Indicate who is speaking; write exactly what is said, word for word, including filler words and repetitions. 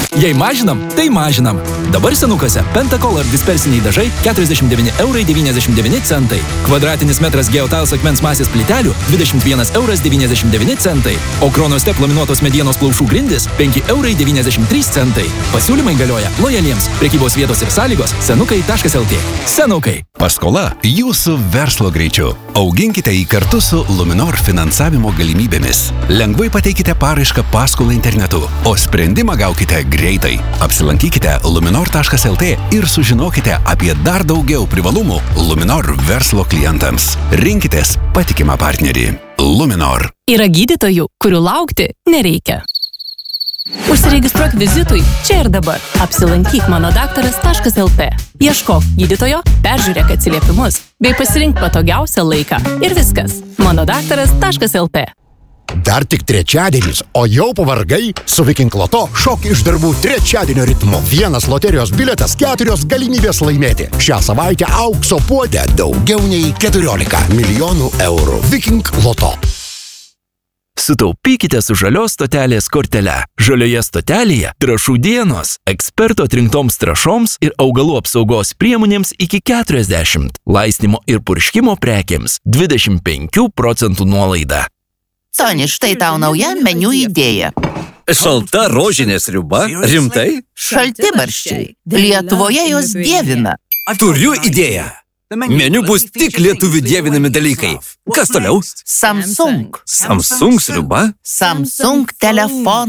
Speaker 1: Jei mažinam, tai mažinam. Dabar senukose Pentacolor dispersiniai dažai keturiasdešimt devyni eurai devyniasdešimt devyni centai. Kvadratinis metras Geotals akmens masės plytelių dvidešimt vienas euras devyniasdešimt devyni centai. O Chronostep laminuotos medienos plaušų grindys penki eurai devyniasdešimt trys centai. Pasiūlymai galioja lojaliems. Prekybos vietos ir sąlygos senukai taškas el tė. Senukai.
Speaker 2: Paskola jūsų verslo greičiu. Auginkite jį kartu su Luminor finansavimo galimybėmis. Lengvai pateikite paraišką paskolą internetu, o sprendimą gaukite greitai. Apsilankykite luminor taškas el tė ir sužinokite apie dar daugiau privalumų Luminor verslo klientams. Rinkitės patikimą partnerį. Luminor.
Speaker 3: Yra gydytojų, kurių laukti nereikia. Užsiregistruok vizitui čia ir dabar. Apsilankyk mano daktaras taškas el tė. Ieškok gydytojo, peržiūrėk atsiliepimus, bei pasirink patogiausią laiką. Ir viskas. mano daktaras taškas el tė.
Speaker 4: Dar tik trečiadienis, o jau pavargai? Su Viking Loto šok iš darbų trečiadienio ritmu. Vienas loterijos biletas, keturios galimybės laimėti. Šią savaitę aukso puode daugiau nei keturiolika milijonų eurų. Viking Loto.
Speaker 1: Sutaupykite su žalios stotelės kortele. Žalioje stotelėje trąšų dienos, eksperto atrinktoms trąšoms ir augalų apsaugos priemonėms iki keturiasdešimt, laistymo ir purškimo prekėms dvidešimt penkių procentų nuolaida.
Speaker 5: Toni, štai tau nauja meniu idėja.
Speaker 6: Šalta rožinė sriuba? Rimtai?
Speaker 5: Šaltibarščiai. Lietuvoje jos dievina.
Speaker 6: Turiu idėją. Meniu bus tik lietuvių dievinami dalykai. Kas toliau?
Speaker 5: Samsung.
Speaker 6: Samsung sriuba?
Speaker 5: Samsung telefonas.